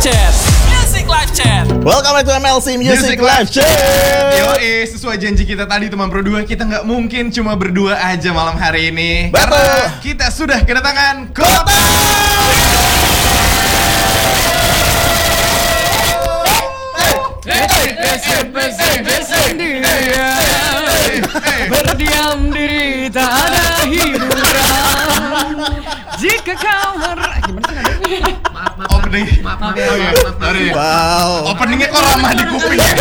Chat. Music Live Chat. Welcome back to MLC Music Live Chat. Yoi, sesuai janji kita tadi teman berdua, kita nggak mungkin cuma berdua aja malam hari ini. Betul. Karena kita sudah kedatangan Kotak. Berdiam diri tak ada hiburan. Jika kau gimana sih nadanya? Maaf. Sorry. Wow. Openingnya kok lama di kuping ya?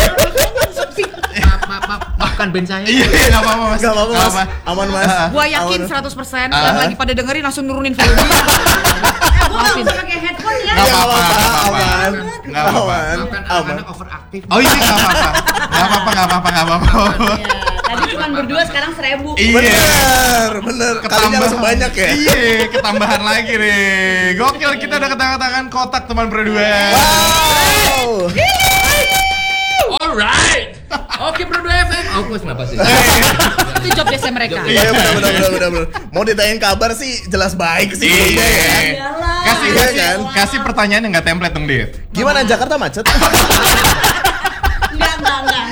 Maafkan band saya. Iya, nggak apa-apa mas. Gak apa-apa mas. Aman mas. Gua yakin 100% yang lagi pada dengerin langsung nurunin volume. Gua nggak usah pakai headphone ya. Nggak apa-apa. Aman. Nggak apa-apa. Maafkan anak-anak overaktif. Oh iya, nggak apa-apa. Tadi cuma berdua, sekarang 1000. Iya. Bener. Kalinya langsung banyak ya. Iya, ketambahan lagi nih. Gokil, kita udah kedatangan Kotak teman berdua. Wow. Alright. Oke, Bro 2 FM. Aku kenapa sih? Itu job desk mereka. Iya bener. Mau ditanyain kabar sih jelas baik sih. Iya. Iyalah. Kasih pertanyaan yang nggak template dong, Dit. Gimana Jakarta macet? Enggak.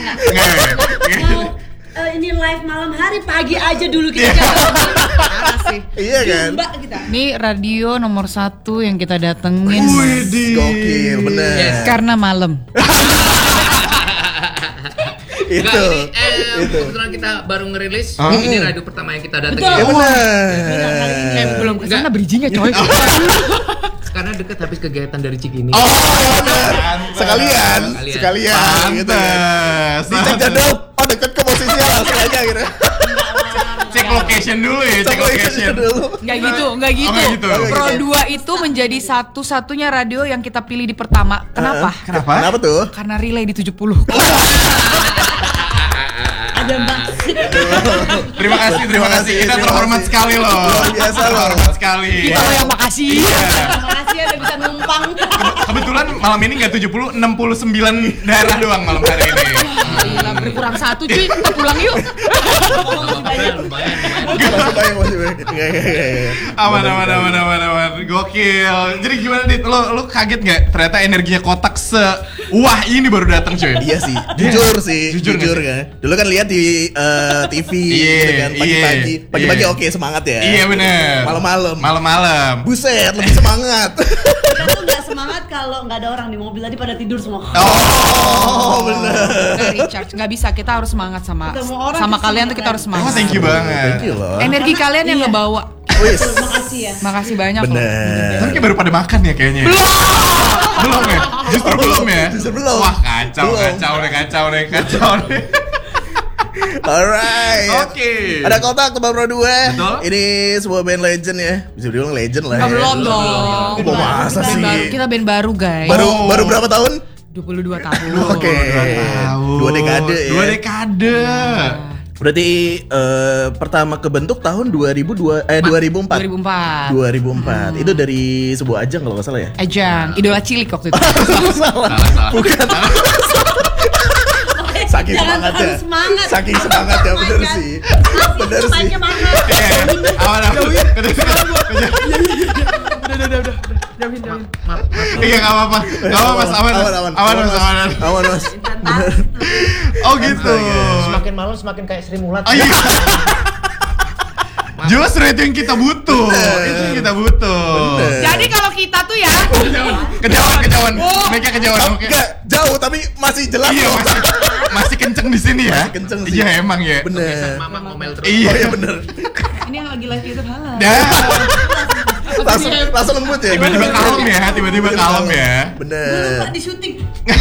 Mau ini live malam hari, pagi aja dulu kita jalan. Parah sih. Iya kan? Mbak kita. Ini radio nomor 1 yang kita datengin. Gokil bener. Karena malam. Itu. Kebetulan kita baru ngerilis. Ini radio pertama yang kita datengin. Iya bener. Belum kesana bridgingnya coy. Karena deket habis kegiatan dari Cikini. Oh bener. Sekalian gitu kan. Pantes. Dicek jadwal. Oh deket ke posisinya langsung aja gitu. Cek location dulu ya, cek location. Nggak gitu. nggak gitu. Pro 2 itu menjadi satu-satunya radio yang kita pilih di pertama. Kenapa? Kenapa tuh? Karena relay di 70. Ada Mbak. Terima kasih. Kita terhormat sekali loh. Luar biasa loh. Terhormat sekali. Kita yang makasih. Makasih ya udah bisa numpang. Kebetulan malam ini nggak 70, 69 daerah doang malam hari ini. Gila, berkurang 1 cuy. Kita pulang yuk. Masih banyak. Aman. Gokil. Jadi gimana Dit? Lo kaget nggak? Ternyata energinya Kotak wah ini baru datang cuy. Iya sih, jujur Jujur kan. Dulu kan lihat di TV gitu kan, pagi-pagi oke semangat ya. Iya bener. Malam-malam. Buset, lebih semangat. Kita tuh nggak semangat kalau nggak ada orang di mobil, tadi pada tidur semua. Oh bener. Nggak recharge, nggak bisa. Kita harus semangat sama Ketemu orang kalian tuh semangat kita harus Oh semangat. thank you banget. Thank you loh. Energi kalian yang ngebawa. Wis. Makasih ya. Makasih banyak loh. Bener. Tapi kayak baru pada makan ya kayaknya. Belum ya? Justru belum ya? Justru belum. Wah kacau nih. Alright. Oke. Ada Kotak teman Pro 2. Betul. Ini sebuah band legend ya. Bisa dibilang legend lah. Nggak, Ya. belum dong. Kok masa Band sih? baru. Kita band baru guys. Baru berapa tahun? 22 tahun. Oke. 2 dekade ya. 2 dekade. Berarti pertama kebentuk tahun 2004. 2004. Itu dari sebuah ajang kalau nggak salah ya. Ajang, idola cilik waktu itu. Salah. Bukan. Saking Jangan semangatnya. terlalu semangat. Saking semangatnya bener Semangat. sih. Masih Bener sih. tempatnya mahal. Aman. Iya nggak apa-apa mas, aman mas. Oh gitu. Semakin malam semakin kayak Sri Mulat. Oh iya. Justru itu yang kita butuh. Bener. Jadi kalau kita tuh ya Kejauhan. Mereka kejauhan. Oke. Enggak jauh tapi masih jelas. Iya masih kenceng di sini ya. Masih kenceng sih. Iya emang ya. Bener. Mama ngomel terus. Iya. Oh iya bener. ini yang lagi live YouTube halal. Langsung lembut ya. Tiba-tiba kalem ya. Bener. Lupa di syuting.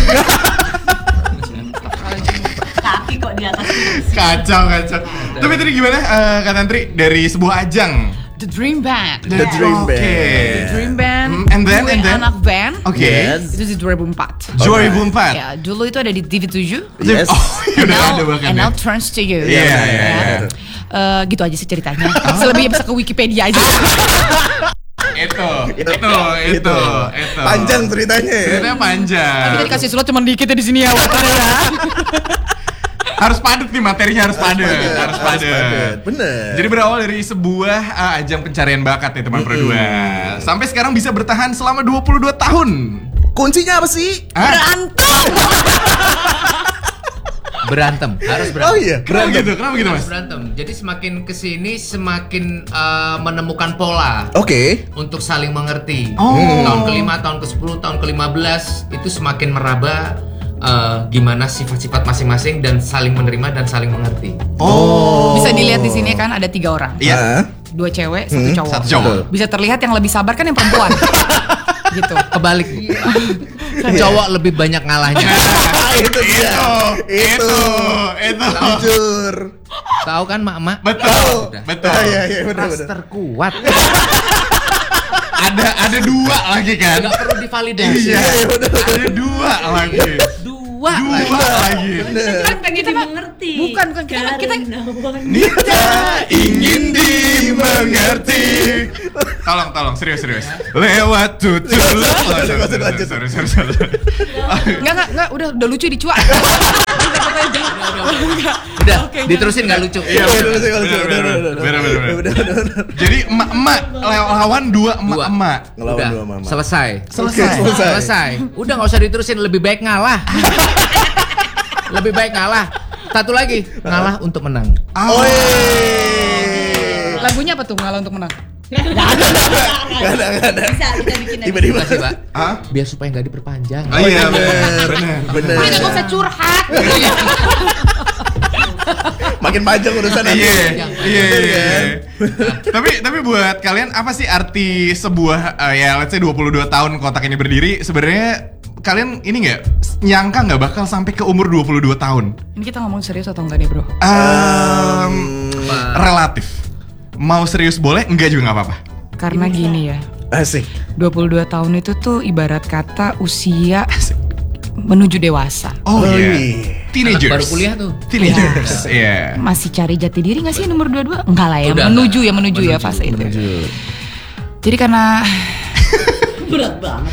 Kaki kok di atas. Kacau. Tapi tadi gimana Kak Tantri dari sebuah ajang? The Dream Band. The Dream Band. The Dream Band. And then? Anak band. Oke. Yes. Itu di 2004. 2004. Ya, dulu itu ada di TV7. Yes. Oh, udah ada bahkan And now ya. turns to you. Iya. Gitu aja sih ceritanya. Selebihnya bisa ke Wikipedia aja. Itu. Panjang ceritanya ya. Ceritanya panjang. Tapi tadi kasih slot cuma dikit ya di sini ya. Harus padat nih materinya, harus padat. Bener. Jadi berawal dari sebuah ajang pencarian bakat nih teman berdua. Sampai sekarang bisa bertahan selama 22 tahun. Kuncinya apa sih? Berantem, harus berantem. Oh iya, Kenapa gitu? Kenapa gitu, Harus Mas? berantem. Jadi semakin kesini semakin menemukan pola Oke. untuk saling mengerti. Oh. Tahun ke-5, tahun ke-10, tahun ke-15 itu semakin meraba gimana sifat-sifat masing-masing dan saling menerima dan saling mengerti. Oh. Bisa dilihat di sini kan ada 3 orang. Iya. 2 cewek, 1 cowok. Satu cowok. Bisa terlihat yang lebih sabar kan yang perempuan. Gitu. Kebalik. Cowok lebih banyak ngalahnya. Itu dia. Itu. Jujur. Tahu kan mak-mak? Betul. Udah. Betul. Iya, benar. Ras terkuat. Ada 2 lagi kan? Gak perlu divalidasi. Iya. Ada 2 lagi. Dua. Dua lagi. Kan pengen dimengerti. Bukan, kita Karena Nita ingin dimengerti. Tolong, serius. Lewat tutur. Sorry. Enggak, udah lucu dicuak. Udah, diterusin gak lucu. Iya, bener. Jadi emak-emak lawan 2 emak-emak. Ngelawan Udah, 2 mama. Selesai. Udah nggak usah diterusin, lebih baik ngalah. Lebih baik ngalah. Satu lagi, ngalah untuk menang. Oh. Lagunya apa tuh ngalah untuk menang? Gak ada. bisa kita bikin aja. Tiba-tiba. Makasih, Pak. Hah? Biar supaya nggak diperpanjang. Oh iya, bener. Ini gak usah curhat. Makin panjang urusan nanti. Iya. Tapi buat kalian apa sih arti sebuah ya let's say 22 tahun kotak ini berdiri, sebenarnya kalian ini nggak nyangka nggak bakal sampai ke umur 22 tahun? Ini kita ngomong serius atau enggak nih, Bro? Relatif. Mau serius boleh, enggak juga nggak apa-apa. Karena gini ya. Asik. 22 tahun itu tuh ibarat kata usia menuju dewasa. Oh iya. Teenagers. Anak baru kuliah tuh. Teenagers. Iya. Masih cari jati diri gak sih nomor 22? Enggak lah ya, Udah, menuju ya fase itu. Jadi karena Berat banget.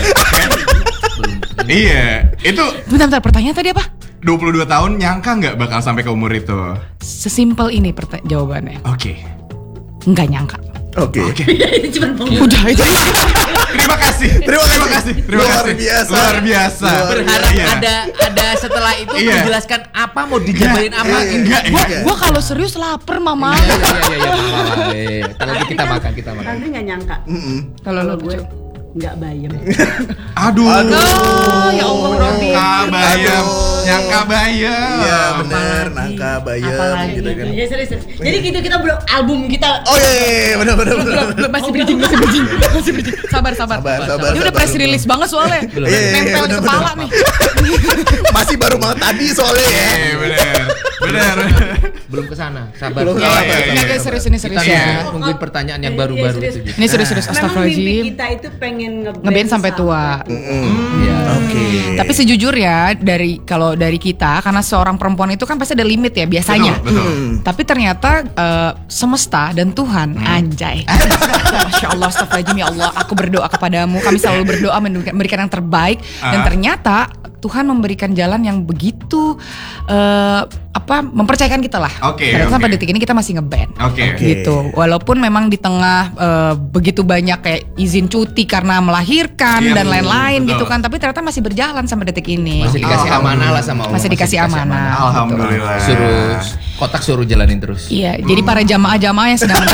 Iya. Itu bentar, pertanyaan tadi apa? 22 tahun nyangka nggak bakal sampai ke umur itu? Sesimpel ini jawabannya. Oke. Enggak nyangka. Oke. Ini cuma Udah itu. Terima kasih. Luar biasa. Berharap Iya. ada setelah itu Iya. menjelaskan apa, mau dijabarin apa. Enggak. Gua kalau serius lapar, Mama. Iya. Ntar lagi kita makan. Andre nggak nyangka. Kalau lo gue nggak bayam. Aduh. Oh, ya Allah, Rodi. Nyangka bayam. Iya benar, nangka bayam Apalagi gitu kan. Ya serius. Jadi gitu kita belum album kita. Oh iya, benar. Masih bridging. Sabar. Sabar. Ini udah press release banget soalnya. Iya, Nempel di bener. kepala nih. Masih baru banget tadi soalnya ya. Benar. Belum kesana, sabar. Belum Iya, kesana. iya, iya. Enggak, serius ini serius Kita ya. nungguin pertanyaan yang Iya, baru-baru serius. itu. Ini serius Memang mimpi astagfirullahaladzim. kita itu pengen Ngeband sampai tua. Iya. Oke. Tapi sejujurnya kalau dari kita, karena seorang perempuan itu kan pasti ada limit ya biasanya. Betul. Tapi ternyata semesta dan Tuhan anjay. Masya Allah, astagfirullahaladzim, ya Allah, aku berdoa kepadamu. Kami selalu berdoa memberikan yang terbaik. Dan ternyata Tuhan memberikan jalan yang begitu mempercayakan kita lah. Oke, Karena sampai oke. detik ini kita masih ngeband. Oke. Gitu. Walaupun memang di tengah begitu banyak kayak izin cuti karena melahirkan Iya, dan lain-lain betul. gitu kan. Tapi ternyata masih berjalan sampai detik ini. Masih dikasih amanah lah sama Allah. Masih dikasih amanah. Alhamdulillah. Suruh jalanin terus. Iya, jadi para jamaah-jamaah yang sedang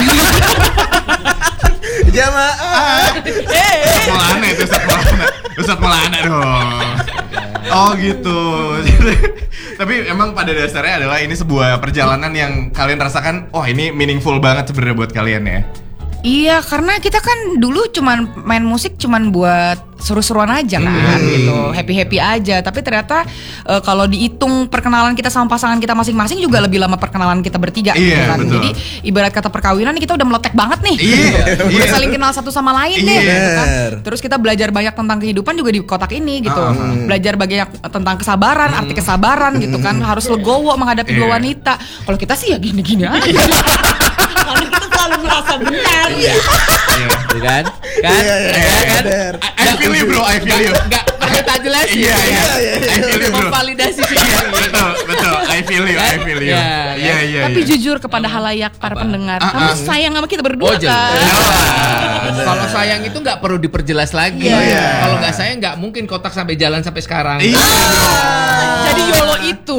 Jamaah. Melana itu Ustadz Melana dong. Oh gitu. Tapi emang pada dasarnya adalah ini sebuah perjalanan yang kalian rasakan, wah ini meaningful banget sebenarnya buat kalian ya. Iya, karena kita kan dulu cuman main musik cuman buat seru-seruan aja kan gitu, happy-happy aja. Tapi ternyata kalau dihitung perkenalan kita sama pasangan kita masing-masing juga lebih lama perkenalan kita bertiga gitu Iya, kan. betul. Jadi ibarat kata perkawinan nih kita udah meletek banget nih. Iya, Udah iya. saling kenal satu sama lain deh Iya. gitu kan. Terus kita belajar banyak tentang kehidupan juga di kotak ini gitu. Belajar banyak tentang kesabaran, arti kesabaran gitu kan. Harus legowo menghadapi Iya. dua wanita. Kalau kita sih ya gini-gini aja. Karena kita selalu merasa benar. Iya. Tuh kan? Iya, kan? benar. I feel you bro, I feel you. Enggak perlu tak jelasin. Iya. I feel you bro. Memvalidasi sih. Betul. I feel you. Iya. Tapi jujur kepada halayak para pendengar, kamu sayang sama kita berdua jelas. kan? Kalau sayang itu nggak perlu diperjelas lagi. Kalau nggak sayang nggak mungkin kotak sampai jalan sampai sekarang. Jadi YOLO itu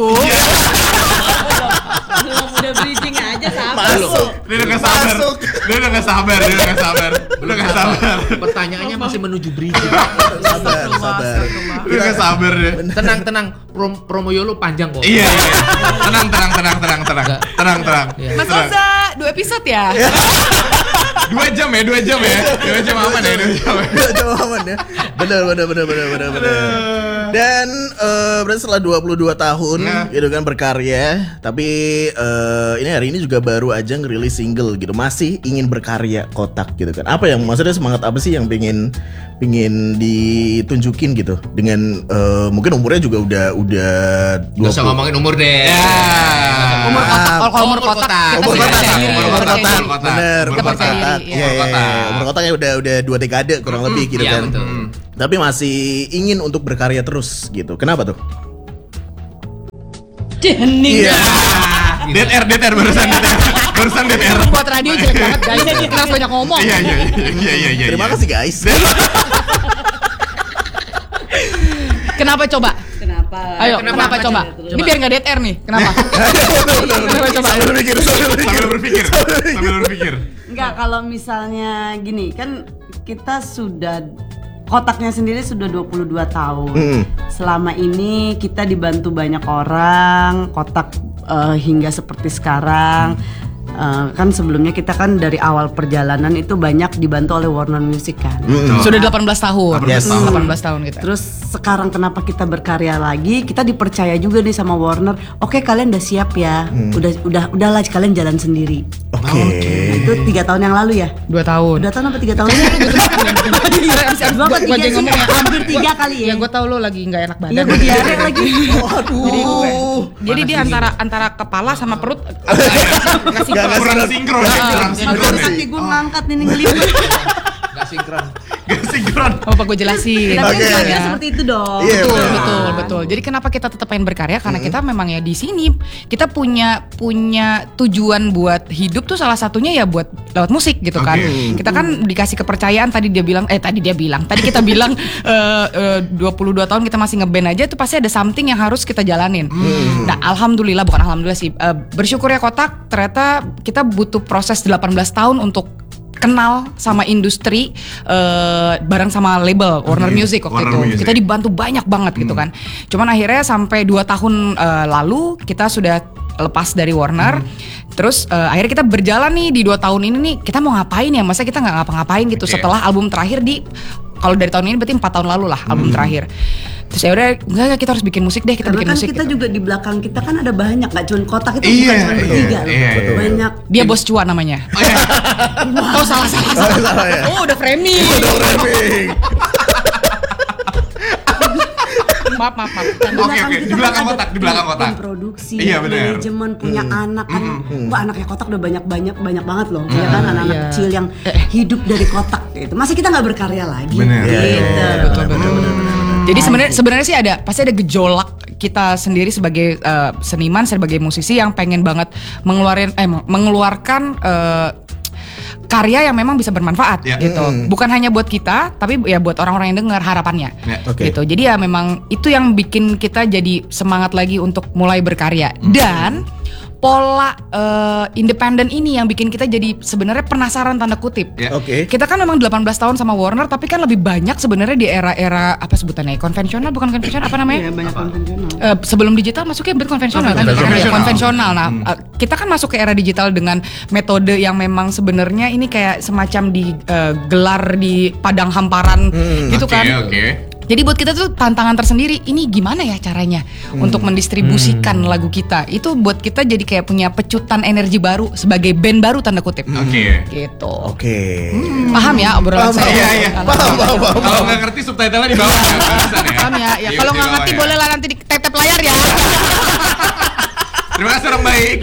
Belum udah bridging aja sama. Dia udah gak sabar. Pertanyaannya masih menuju bridging. Sabar. Dia gak sabar deh. Tenang. Promo YOLO panjang kok. Iya. Tenang. Mas Oza 2 episode ya? 2 jam aman ya. 2 jam aman ya. Benar. Dan berarti setelah 22 tahun gitu kan berkarya, tapi ini hari ini juga baru aja ngerilis single gitu. Masih ingin berkarya Kotak gitu kan. Apa yang maksudnya semangat apa sih yang pingin ditunjukin gitu dengan mungkin umurnya juga udah 20. Gak usah ngomongin umur deh. Umur kotak. Umur kotak. Bener, Kita umur percaya kotak. diri, Iya. Umur kotaknya udah 2 dekade kurang lebih gitu Iya, kan. betul. Tapi masih ingin untuk berkarya terus gitu. Kenapa tuh? Hening. Iya. DTR barusan DTR. Buat radio jelek banget guys. Keras banyak ngomong. Iya. Terima kasih guys. Kenapa? Kenapa coba? Ayo, kenapa coba? Ini biar nggak dead air nih. Kenapa? Kenapa coba? Sambil berpikir. Enggak, kalau misalnya gini, kan kita sudah Kotaknya sendiri sudah 22 tahun. Selama ini kita dibantu banyak orang, Kotak hingga seperti sekarang. Kan sebelumnya kita kan dari awal perjalanan itu banyak dibantu oleh Warner Music kan. Sudah 18 tahun. 18 tahun kita. Terus sekarang kenapa kita berkarya lagi? Kita dipercaya juga nih sama Warner. Oke, kalian udah siap ya. Udahlah kalian jalan sendiri. Oke. Itu 3 tahun yang lalu ya? 2 tahun. 2 tahun apa 3 tahun? Gua aja ngomong ya. Hampir 3 kali ya. Ya gue tau lo lagi nggak enak badan. Iya, gue diare lagi. Jadi dia antara kepala sama perut Kurang sinkron. Kaki gue ngangkat ini ngelipet. Gak sinkron. Apa gue jelasin? Tapi Oke. kira-kira seperti itu dong. Iya, Betul. Jadi kenapa kita tetap pengen berkarya? Karena kita memang ya di sini kita punya tujuan buat hidup tuh salah satunya ya buat lewat musik gitu kan. Kita kan dikasih kepercayaan tadi kita bilang 22 tahun kita masih ngeband aja tuh pasti ada something yang harus kita jalanin. Nah, bukan alhamdulillah sih. Bersyukur ya Kotak, ternyata kita butuh proses 18 tahun untuk kenal sama industri bareng sama label Warner Music waktu Warner itu. Music. Kita dibantu banyak banget gitu kan. Cuman akhirnya sampai 2 tahun lalu kita sudah lepas dari Warner. Terus akhirnya kita berjalan nih di 2 tahun ini nih kita mau ngapain ya? Masa kita nggak ngapa-ngapain gitu setelah album terakhir kalau dari tahun ini berarti 4 tahun lalu lah album terakhir. Terus ya udah enggak kita harus bikin musik deh, Karena bikin kan musik. kita gitu. juga di belakang kita kan ada banyak, nggak cuma Kotak itu Iya, bukan cuma bertiga loh. iya. Banyak. Dia bos cuan namanya. Oh salah. Salah ya. Oh udah framing. Maaf. Oke. Di belakang Kotak. Tim produksi, Iya, bener. manajemen, punya anak kan. Wah, anaknya Kotak udah banyak banget loh. Ya kan anak-anak Iya. kecil yang hidup dari Kotak gitu. Masa kita nggak berkarya lagi? Bener. Gitu. Betul. Jadi sebenarnya sih pasti ada gejolak kita sendiri sebagai seniman, sebagai musisi yang pengen banget mengeluarkan karya yang memang bisa bermanfaat gitu. Bukan hanya buat kita, tapi ya buat orang-orang yang dengar harapannya. Oke. Gitu. Jadi ya memang itu yang bikin kita jadi semangat lagi untuk mulai berkarya. Dan pola independen ini yang bikin kita jadi sebenarnya penasaran tanda kutip. Oke. Kita kan memang 18 tahun sama Warner, tapi kan lebih banyak sebenarnya di era-era apa sebutannya? Konvensional, bukan konvensional apa namanya? Iya, banyak konvensional. Sebelum digital masuknya konvensional kan? Konvensional. Nah, kita kan masuk ke era digital dengan metode yang memang sebenarnya ini kayak semacam digelar di padang hamparan gitu kan. Oke. Jadi buat kita tuh tantangan tersendiri. Ini gimana ya caranya untuk mendistribusikan lagu kita? Itu buat kita jadi kayak punya pecutan energi baru sebagai band baru tanda kutip. Oke. Gitu. Oke. Paham ya obrolan saya? Iya. Paham. Kalau nggak ngerti subtitlenya di bawah ya. Paham ya? Ya kalau nggak ngerti boleh lah nanti di tap layar ya. Terima kasih orang baik.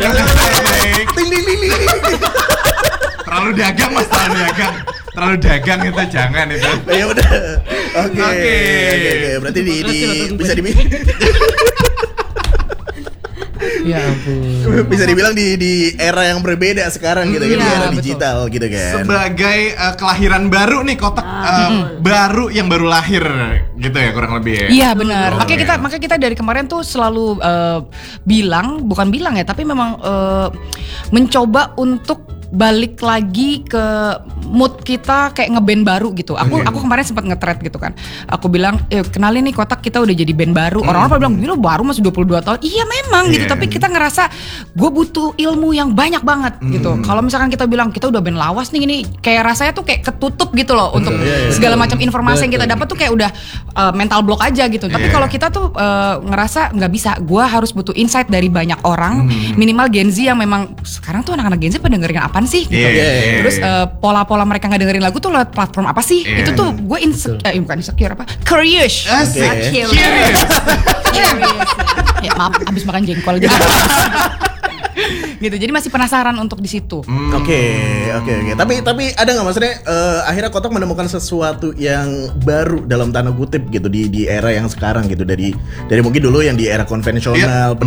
Terlalu dagang mas, terlalu dagang itu jangan itu. Ya udah. Oke. Oke. Berarti bisa di Ya ampun. Bisa dibilang di era yang berbeda sekarang gitu kan, di Iya, era betul. digital gitu kan. Sebagai kelahiran baru nih, kotak baru yang baru lahir gitu ya kurang lebih ya. Iya benar. Oke. Makanya kita dari kemarin tuh selalu bukan bilang ya, tapi memang mencoba untuk balik lagi ke mood kita kayak ngeband baru gitu. Aku kemarin sempat nge-thread gitu kan. Aku bilang, kenalin nih Kotak, kita udah jadi band baru. Orang-orang pada bilang, gila baru masih 22 tahun. Iya memang gitu, tapi kita ngerasa gue butuh ilmu yang banyak banget gitu. Kalau misalkan kita bilang kita udah band lawas nih, ini kayak rasanya tuh kayak ketutup gitu loh untuk segala macam informasi yang kita dapat tuh kayak udah mental block aja gitu. Tapi kalau kita tuh ngerasa nggak bisa, gue harus butuh insight dari banyak orang, minimal Gen Z yang memang sekarang tuh anak-anak Gen Z pada dengerin apaan sih gitu. Terus pola-pola mereka nggak dengerin lagu tuh lewat platform apa sih? Itu tuh gue bukan insecure apa? Curious. Asik. Ya maaf, habis makan jengkol gitu. Gitu, jadi masih penasaran untuk di situ. Oke. Tapi ada nggak maksudnya akhirnya Kotak menemukan sesuatu yang baru dalam tanda kutip gitu di era yang sekarang gitu, dari mungkin dulu yang di era konvensional